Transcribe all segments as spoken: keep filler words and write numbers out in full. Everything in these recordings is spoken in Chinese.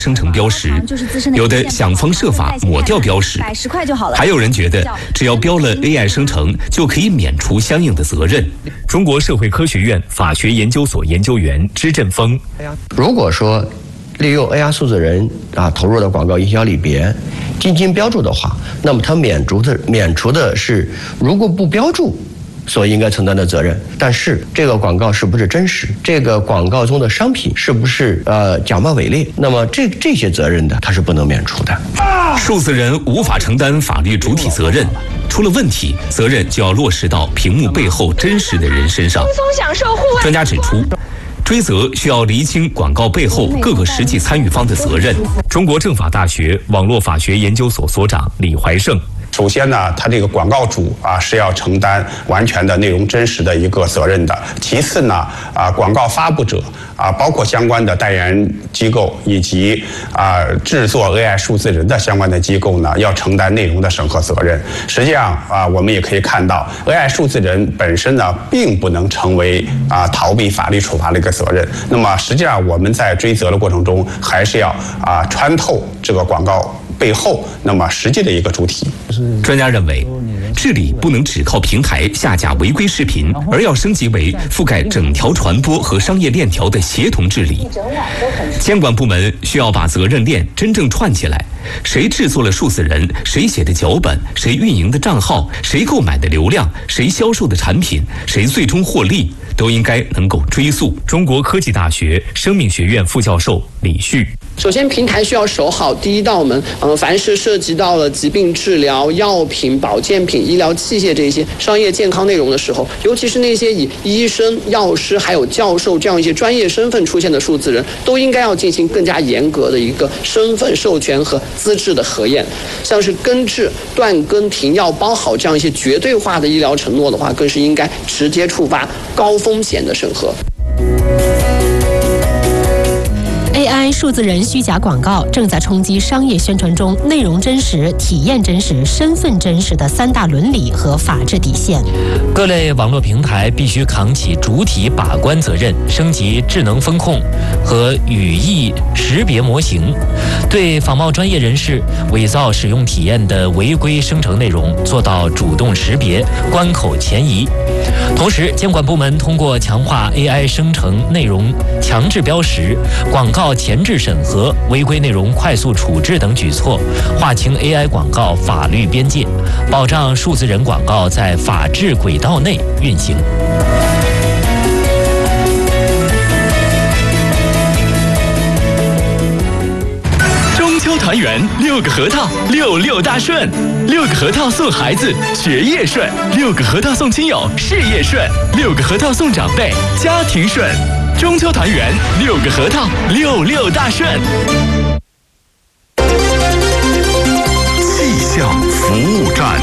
生成标识，有的想方设法抹掉标识，还有人觉得只要标了 A I 生成就可以免除相应的责任。中国社会科学院法学研究所研究员支振峰， 如果说利用 A I 数字人啊投入的广告营销里边进行标注的话，那么它免除的免除的是如果不标注所应该承担的责任，但是这个广告是不是真实，这个广告中的商品是不是呃假冒伪劣，那么这这些责任的它是不能免除的。 数字人无法承担法律主体责任，出了问题，责任就要落实到屏幕背后真实的人身上。专家指出，追责需要厘清广告背后各个实际参与方的责任。中国政法大学网络法学研究所所长李怀胜， 首先呢，他这个广告主啊是要承担完全的内容真实的一个责任的。其次呢，啊广告发布者啊，包括相关的代言机构以及啊制作 A I 数字人的相关的机构呢，要承担内容的审核责任。实际上啊，我们也可以看到 ，A I 数字人本身呢，并不能成为啊逃避法律处罚的一个责任。那么实际上我们在追责的过程中，还是要啊穿透这个广告背后那么实际的一个主体。 专家认为，治理不能只靠平台下架违规视频，而要升级为覆盖整条传播和商业链条的协同治理。监管部门需要把责任链真正串起来，谁制作了数字人，谁写的脚本，谁运营的账号，谁购买的流量，谁销售的产品，谁最终获利，都应该能够追溯。中国科技大学生命学院副教授李旭， 首先，平台需要守好第一道门。呃，凡是涉及到了疾病治疗、药品、保健品、医疗器械这些商业健康内容的时候，尤其是那些以医生、药师还有教授这样一些专业身份出现的数字人，都应该要进行更加严格的一个身份授权和资质的核验。像是根治、断根、停药、包好这样一些绝对化的医疗承诺的话，更是应该直接触发高风险的审核。 A I 数字人虚假广告正在冲击商业宣传中内容真实、体验真实、身份真实的三大伦理和法治底线。 各类网络平台必须扛起主体把关责任，升级智能风控和语义识别模型，对仿冒专业人士伪造使用体验的违规生成内容做到主动识别、关口前移。同时，监管部门通过强化 A I 生成内容强制标识、广告前置审核、违规内容快速处置等举措，划清 A I 广告法律边界，保障数字人广告在法治轨道内运行。 中秋团圆，六个核桃，六六大顺。六个核桃送孩子，学业顺；六个核桃送亲友，事业顺；六个核桃送长辈，家庭顺。中秋团圆，六个核桃，六六大顺。 气象服务站。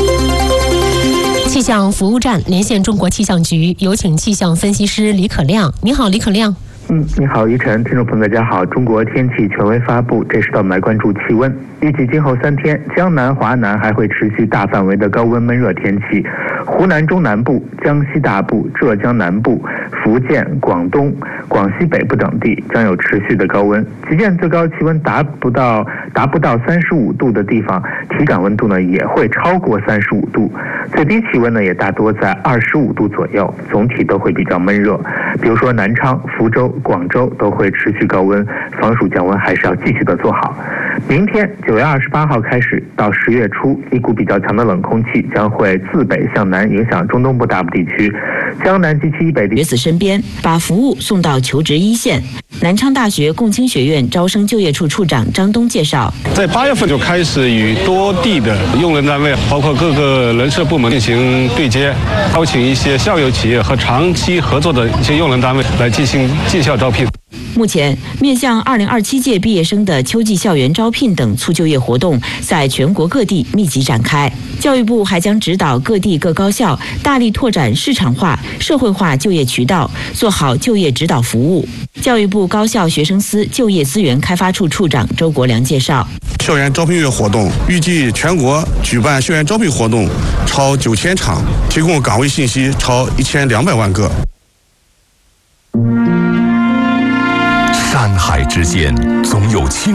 气象服务站连线中国气象局，有请气象分析师李可亮。你好，李可亮。 嗯，你好，依晨，听众朋友大家好。中国天气权威发布，这时段我们来关注气温。预计今后三天，江南、华南还会持续大范围的高温闷热天气，湖南中南部、江西大部、浙江南部、福建、广东、广西北部等地将有持续的高温，即便最高气温达不到达不到三十五度的地方，体感温度呢也会超过三十五度，最低气温呢也大多在二十五度左右，总体都会比较闷热。比如说南昌、福州、广州都会持续高温，防暑降温还是要继续的做好。明天九月二十八号开始到十月初，一股比较强的冷空气将会自北向南影响中东部大部地区，江南及其以北地学子身边，把服务送到求职一线。南昌大学共青学院招生就业处处长张东介绍， 在八月份就开始与多地的用人单位，包括各个人事部门进行对接，邀请一些校友企业和长期合作的一些用人单位来进行进校招聘。 目前，面向二零二七届毕业生的秋季校园招聘等促就业活动在全国各地密集展开。教育部还将指导各地各高校大力拓展市场化、社会化就业渠道，做好就业指导服务。教育部高校学生司就业资源开发处处长周国良介绍， 校园招聘月活动预计全国举办校园招聘活动超九千场，提供岗位信息超一千两百万个。 山海之间总有清